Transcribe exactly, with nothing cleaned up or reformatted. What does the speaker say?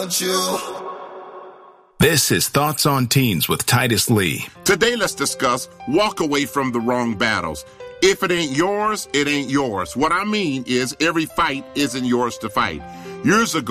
This is Thoughts on Teens with Titus Lee. Today, let's discuss walk away from the wrong battles. If it ain't yours, it ain't yours. What I mean is every fight isn't yours to fight. Years ago,